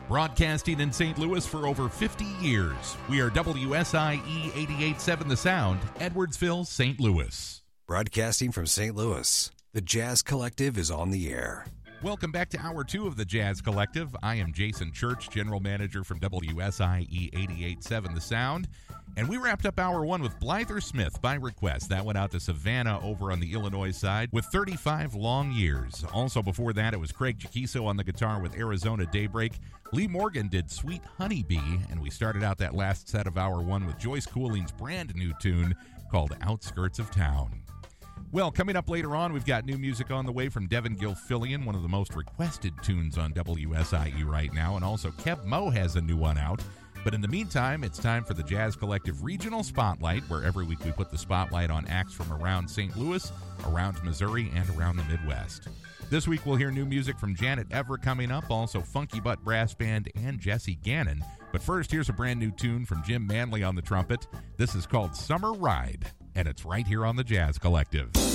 Broadcasting in St. Louis for over 50 years, we are WSIE 88.7 The Sound, Edwardsville, St. Louis. Broadcasting from St. Louis, the Jazz Collective is on the air. Welcome back to Hour 2 of the Jazz Collective. I am Jason Church, General Manager from WSIE 88.7 The Sound. And we wrapped up Hour 1 with Blyther Smith by request. That went out to Savannah over on the Illinois side with 35 long years. Also before that, it was Craig Chiquiso on the guitar with Arizona Daybreak. Lee Morgan did Sweet Honeybee. And we started out that last set of Hour 1 with Joyce Cooling's brand new tune called Outskirts of Town. Well, coming up later on, we've got new music on the way from Devin Gilfillian, one of the most requested tunes on WSIE right now. And also, Kev Moe has a new one out. But in the meantime, it's time for the Jazz Collective Regional Spotlight, where every week we put the spotlight on acts from around St. Louis, around Missouri, and around the Midwest. This week we'll hear new music from Janet Ever coming up, also Funky Butt Brass Band and Jesse Gannon. But first, here's a brand new tune from Jim Manley on the trumpet. This is called Summer Ride, and it's right here on the Jazz Collective.